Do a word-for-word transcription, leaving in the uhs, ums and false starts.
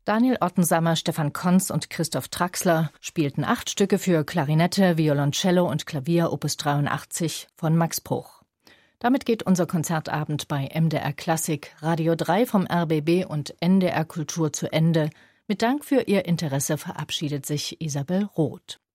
Daniel Ottensammer, Stefan Konz und Christoph Traxler spielten acht Stücke für Klarinette, Violoncello und Klavier Opus dreiundachtzig von Max Bruch. Damit geht unser Konzertabend bei M D R Klassik, Radio drei vom R B B und N D R Kultur zu Ende. Mit Dank für Ihr Interesse verabschiedet sich Isabel Roth.